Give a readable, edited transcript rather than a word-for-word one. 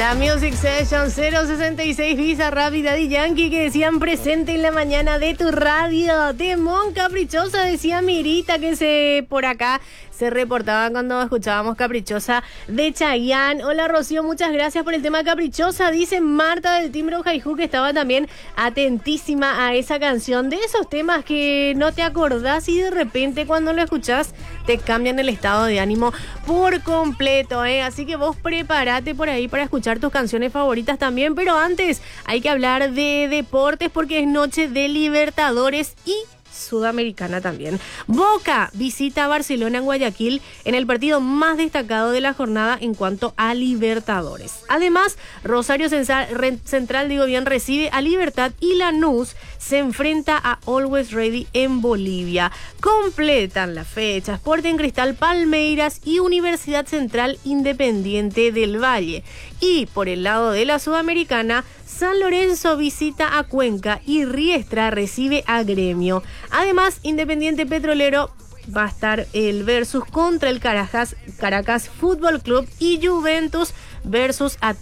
La Music Session 066 Visa Rápida y Yankee que decían presente en la mañana de tu radio. Temón Caprichosa, decía Mirita que por acá se reportaba cuando escuchábamos Caprichosa de Chayanne. Hola Rocío, muchas gracias por el tema Caprichosa. Dice Marta del Timbre Ujaijú que estaba también atentísima a esa canción. De esos temas que no te acordás y de repente cuando lo escuchás te cambian el estado de ánimo por completo, ¿eh? Así que vos prepárate por ahí para escuchar tus canciones favoritas también. Pero antes hay que hablar de deportes porque es noche de Libertadores y Sudamericana también. Boca visita a Barcelona en Guayaquil en el partido más destacado de la jornada en cuanto a Libertadores. Además, Rosario Central recibe a Libertad y Lanús se enfrenta a Always Ready en Bolivia. Completan la fecha Sporting Cristal Palmeiras y Universidad Central Independiente del Valle. Y por el lado de la Sudamericana, San Lorenzo visita a Cuenca y Riestra recibe a Gremio. Además, Independiente Petrolero va a estar el versus contra el Caracas Fútbol Club y Juventus versus